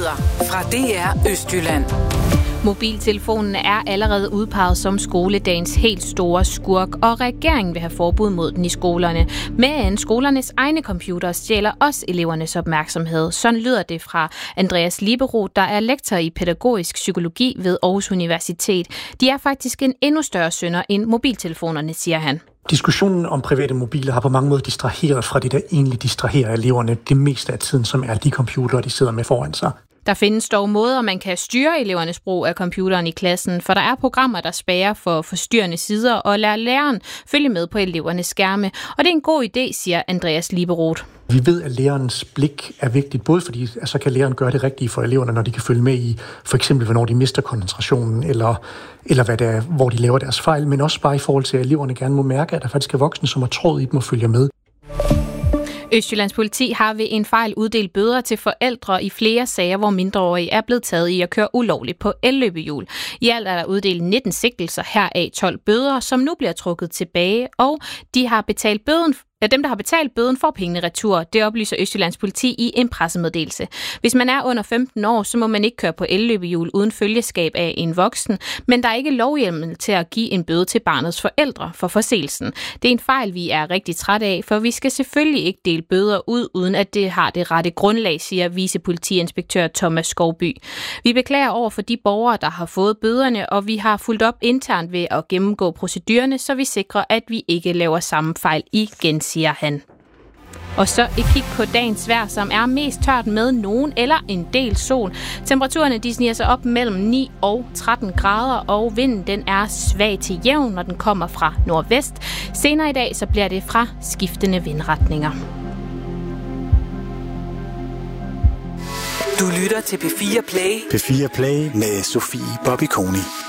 Nyheder fra DR Østjylland. Mobiltelefonen er allerede udpeget som skoledagens helt store skurk, og regeringen vil have forbud mod den i skolerne. Men skolernes egne computere stjæler også elevernes opmærksomhed. Sådan lyder det fra Andreas Lieberoth, der er lektor i pædagogisk psykologi ved Aarhus Universitet. De er faktisk en endnu større synder end mobiltelefonerne, siger han. Diskussionen om private mobiler har på mange måder distraheret fra det, der egentlig distraherer eleverne det meste af tiden, som er de computere, de sidder med foran sig. Der findes dog måder, man kan styre elevernes brug af computeren i klassen, for der er programmer, der spærrer for forstyrrende sider og lader læreren følge med på elevernes skærme. Og det er en god idé, siger Andreas Lieberoth. Vi ved, at lærerens blik er vigtigt, både fordi så kan læreren gøre det rigtige for eleverne, når de kan følge med i for eksempel, hvornår de mister koncentrationen, eller hvad det er, hvor de laver deres fejl, men også bare i forhold til, at eleverne gerne må mærke, at der faktisk er voksne, som har tråd i dem og følger med. Østjyllands politi har ved en fejl uddelt bøder til forældre i flere sager, hvor mindreårige er blevet taget i at køre ulovligt på elløbehjul. I alt er der uddelt 19 sigtelser, heraf 12 bøder, som nu bliver trukket tilbage, og dem, der har betalt bøden, får pengene retur. Det oplyser Østjyllands politi i en pressemeddelelse. Hvis man er under 15 år, så må man ikke køre på elløbehjul uden følgeskab af en voksen, men der er ikke lovhjemmel til at give en bøde til barnets forældre for forseelsen. Det er en fejl, vi er rigtig træt af, for vi skal selvfølgelig ikke dele bøder ud, uden at det har det rette grundlag, siger vicepolitiinspektør Thomas Skovby. Vi beklager over for de borgere, der har fået bøderne, og vi har fulgt op internt ved at gennemgå procedurerne, så vi sikrer, at vi ikke laver samme fejl igen, siger han. Og så et kig på dagens vejr, som er mest tørt med nogen eller en del sol. Temperaturerne de sniger sig op mellem 9 og 13 grader, og vinden den er svag til jævn, når den kommer fra nordvest. Senere i dag så bliver det fra skiftende vindretninger. Du lytter til P4 Play. P4 Play med Sofie Bobby Koni.